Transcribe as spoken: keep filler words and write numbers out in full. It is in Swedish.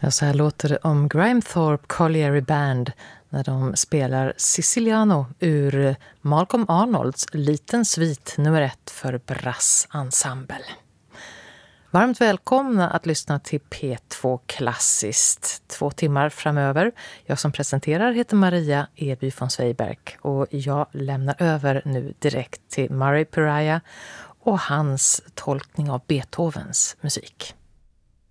Ja, så här låter det om Grimethorpe Colliery Band när de spelar Siciliano ur Malcolm Arnolds Liten svit nummer ett för Brass Ensemble. Varmt välkomna att lyssna till P två Klassiskt. Två timmar framöver. Jag som presenterar heter Maria Eby von Sveiberg och jag lämnar över nu direkt till Murray Pariah och hans tolkning av Beethovens musik.